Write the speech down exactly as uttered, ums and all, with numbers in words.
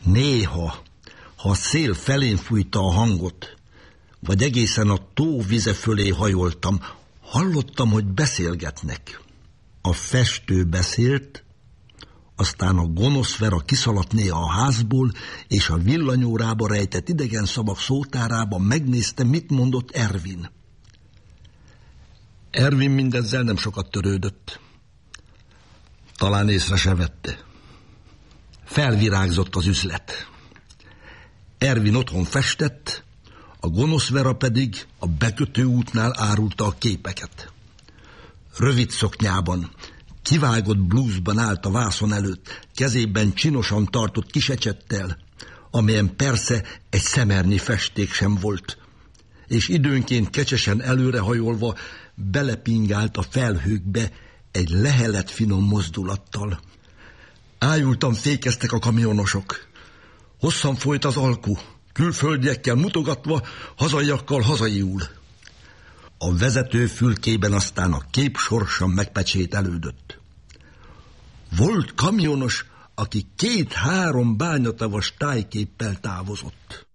Néha, ha a szél felén fújta a hangot, vagy egészen a tó vize fölé hajoltam, hallottam, hogy beszélgetnek. A festő beszélt, aztán a gonosz Vera kiszaladt néha a házból, és a villanyórába rejtett idegen szavak szótárában megnézte, mit mondott Ervin. Ervin mindezzel nem sokat törődött. Talán észre se vette. Felvirágzott az üzlet. Ervin otthon festett, a gonosz Vera pedig a bekötő útnál árulta a képeket. Rövid szoknyában, kivágott blúzban állt a vászon előtt, kezében csinosan tartott kis ecsettel, amelyen persze egy szemernyi festék sem volt, és időnként kecsesen előrehajolva belepingált a felhőkbe egy lehelet finom mozdulattal. Ájultan fékeztek a kamionosok. Hosszan folyt az alku, külföldiekkel mutogatva, hazaiakkal hazaiul. A vezető fülkében aztán a kép sorsan megpecsételődött. Volt kamionos, aki két-három bányatavas tájképpel távozott.